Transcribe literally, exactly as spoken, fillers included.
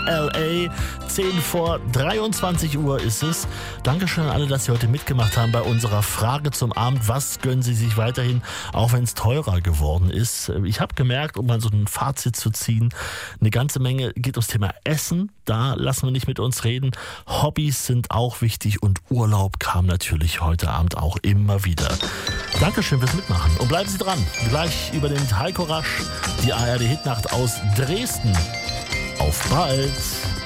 L A. zehn vor dreiundzwanzig Uhr ist es. Dankeschön an alle, dass Sie heute mitgemacht haben bei unserer Frage zum Abend. Was gönnen Sie sich weiterhin, auch wenn es teurer geworden ist? Ich habe gemerkt, um mal so ein Fazit zu ziehen, eine ganze Menge geht ums Thema Essen. Da lassen wir nicht mit uns reden. Hobbys sind auch wichtig und Urlaub kam natürlich heute Abend auch immer wieder. Dankeschön fürs Mitmachen und bleiben Sie dran. Gleich über den Heiko Rasch, die A R D Hitnacht aus Dresden. Auf bald!